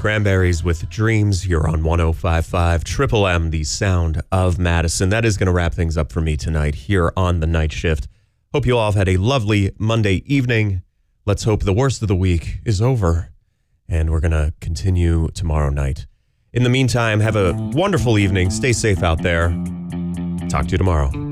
Cranberries with Dreams here on 105.5 Triple M, the sound of Madison. That is going to wrap things up for me tonight here on the night shift. Hope you all have had a lovely Monday evening. Let's hope the worst of the week is over, and we're going to continue tomorrow night. In the meantime, have a wonderful evening. Stay safe out there. Talk to you tomorrow.